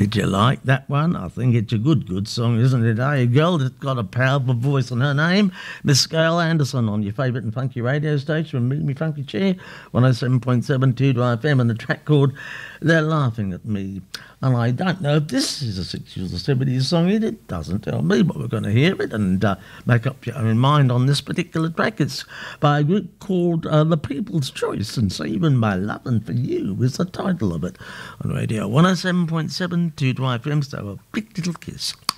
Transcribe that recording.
Did you like that one? I think it's a good song, isn't it? A girl that's got a powerful voice, and her name, Miss Gail Anderson, on your favourite and funky radio station, me funky chair, 107.72 FM, and the track called They're Laughing at Me. And I don't know if this is a 60s or 70s song. It doesn't tell me, but we're going to hear it and make up your own mind on this particular track. It's by a group called The People's Choice, and Saving My Lovin' For You is the title of it. On radio 107.72 FM, so a big little kiss.